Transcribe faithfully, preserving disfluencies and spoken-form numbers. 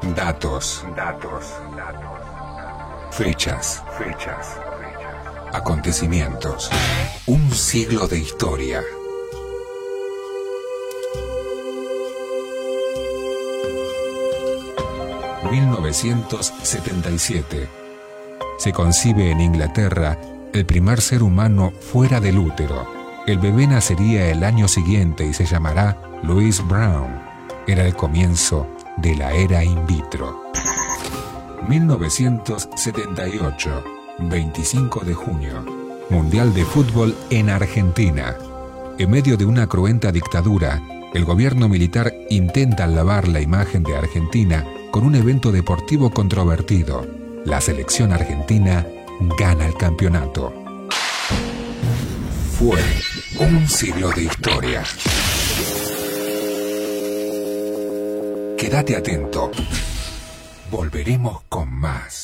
Datos. Datos. Fechas. Fechas. Acontecimientos. Un siglo de historia. mil novecientos setenta y siete. Se concibe en Inglaterra el primer ser humano fuera del útero. El bebé nacería el año siguiente y se llamará Louis Brown. Era el comienzo de la era in vitro. mil novecientos setenta y ocho, veinticinco de junio. Mundial de Fútbol en Argentina. En medio de una cruenta dictadura, el gobierno militar intenta lavar la imagen de Argentina con un evento deportivo controvertido. La selección argentina gana el campeonato. Fue un siglo de historia. Quédate atento. Volveremos con más.